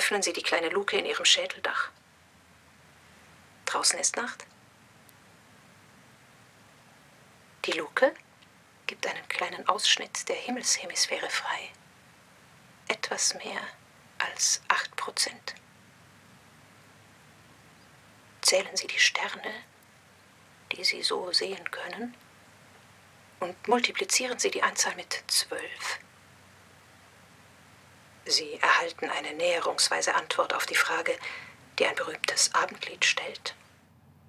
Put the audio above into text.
Öffnen Sie die kleine Luke in Ihrem Schädeldach. Draußen ist Nacht. Die Luke gibt einen kleinen Ausschnitt der Himmelshemisphäre frei. Etwas mehr als 8%. Zählen Sie die Sterne, die Sie so sehen können, und multiplizieren Sie die Anzahl mit 12. Sie erhalten eine näherungsweise Antwort auf die Frage, die ein berühmtes Abendlied stellt.